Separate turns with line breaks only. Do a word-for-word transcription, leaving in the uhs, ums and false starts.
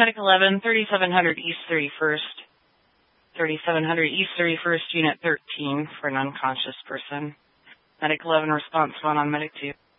Medic eleven, thirty-seven hundred East thirty-first. thirty-seven hundred East thirty-first, Unit thirteen for an unconscious person. Medic eleven, response one on Medic two.